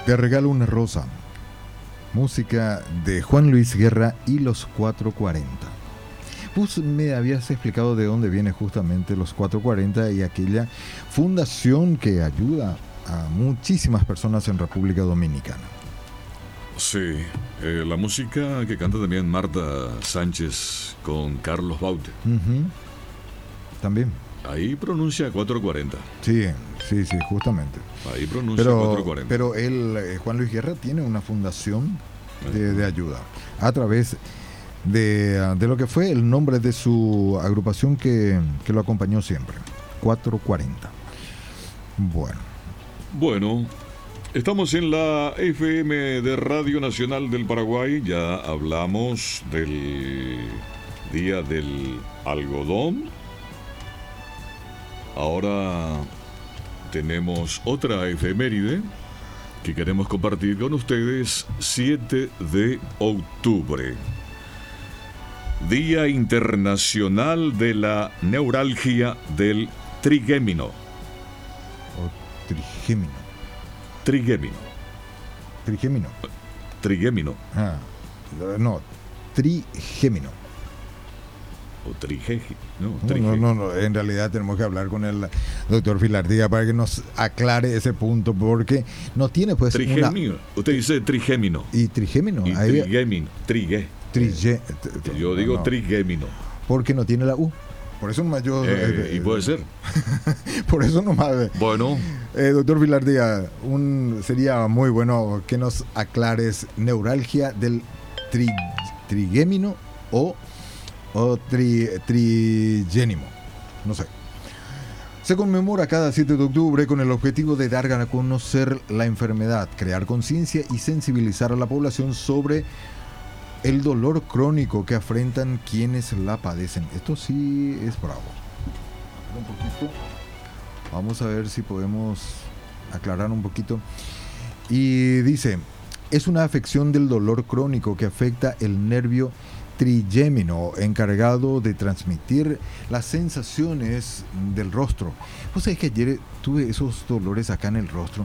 Te regalo una rosa. Música de Juan Luis Guerra y los 440. Vos me habías explicado de dónde viene justamente los 440 y aquella fundación que ayuda a muchísimas personas en República Dominicana. Sí, la música que canta también Marta Sánchez con Carlos Baute. También. Ahí pronuncia 440. Sí, justamente. Ahí pronuncia 440. Pero él, Juan Luis Guerra, tiene una fundación de ayuda a través de lo que fue el nombre de su agrupación que lo acompañó siempre, 440. Bueno, estamos en la FM de Radio Nacional del Paraguay. Ya hablamos del Día del Algodón. Ahora tenemos otra efeméride que queremos compartir con ustedes. 7 de octubre. Día Internacional de la Neuralgia del Trigémino. Trigémino. Trigémino. No, trigémino. O trigémino. No, en realidad tenemos que hablar con el doctor Filardía para que nos aclare ese punto, porque no tiene pues trigémino. Usted dice trigémino. Y trigémino. Y trigémino. Yo digo trigémino. Porque no tiene la U. Por eso nomás yo... y puede ser. Por eso nomás... Bueno. Doctor Filardía, sería muy bueno que nos aclares neuralgia del trigémino o trigénimo. No sé. Se conmemora cada 7 de octubre con el objetivo de dar a conocer la enfermedad, crear conciencia y sensibilizar a la población sobre el dolor crónico que afrentan quienes la padecen. Esto sí es bravo. Un poquito. Vamos a ver si podemos aclarar un poquito. Y dice, es una afección del dolor crónico que afecta el nervio trigémino, encargado de transmitir las sensaciones del rostro. Vos sabés que ayer tuve esos dolores acá en el rostro.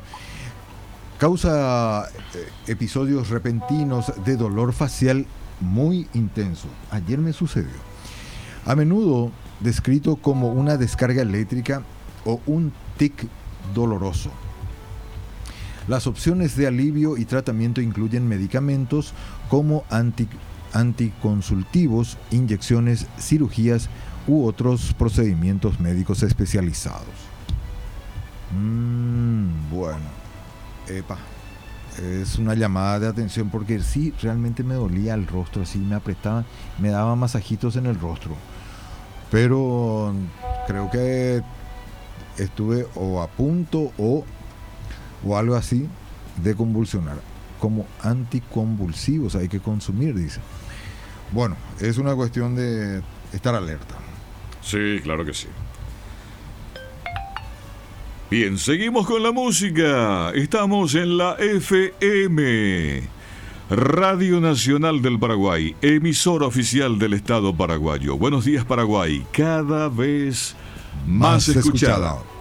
Causa episodios repentinos de dolor facial muy intenso. Ayer me sucedió. A menudo descrito como una descarga eléctrica o un tic doloroso. Las opciones de alivio y tratamiento incluyen medicamentos como anticonvulsivos, inyecciones, cirugías u otros procedimientos médicos especializados. Es una llamada de atención porque sí, realmente me dolía el rostro, así me apretaba, me daba masajitos en el rostro, pero creo que estuve o a punto o algo así de convulsionar. Como anticonvulsivos hay que consumir, dice. Bueno, es una cuestión de estar alerta. Sí, claro que sí. Bien, seguimos con la música. Estamos en la FM, Radio Nacional del Paraguay, emisora oficial del Estado paraguayo. Buenos días, Paraguay, cada vez más escuchada.